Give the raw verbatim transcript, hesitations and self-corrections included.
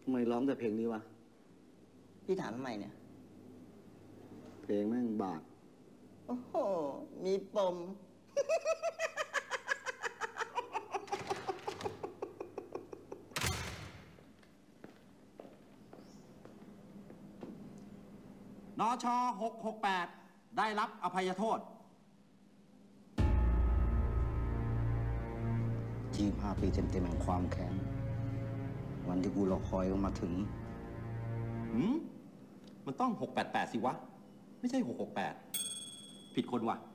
ทำไมร้องแต่เพลงนี้วะพี่ถามทำไมเนี่ยเพลงแม่งบาดโอ้โหมีปมนชหกหกแปดได้รับอภัยโทษยี่สิบห้าปีเต็มๆแห่งความแค้นวันที่กูรอคอยก็มาถึงหืมมันต้องหกแปดแปดสิวะไม่ใช่หกหกแปดผิดคนว่ะ